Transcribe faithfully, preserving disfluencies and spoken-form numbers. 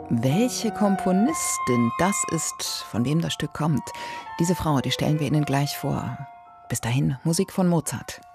Welche Komponistin das ist, von wem das Stück kommt, diese Frau, die stellen wir Ihnen gleich vor. Bis dahin Musik von Mozart.